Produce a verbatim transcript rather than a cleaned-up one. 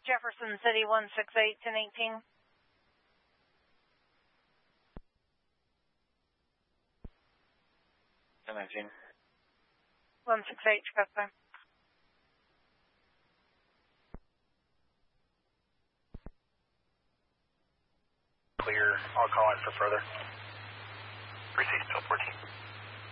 Jefferson City, one six eight, ten eighteen. ten nineteen. one six eight, Chicago. Clear. I'll call in for further. Receive still fourteen.